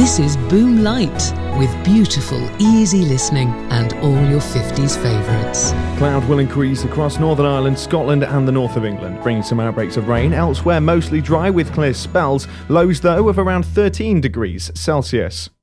This is Boom Light, with beautiful, easy listening and all your 50s favourites. Cloud will increase across Northern Ireland, Scotland and the north of England, bringing some outbreaks of rain. Elsewhere, mostly dry with clear spells. Lows, though, of around 13 degrees Celsius.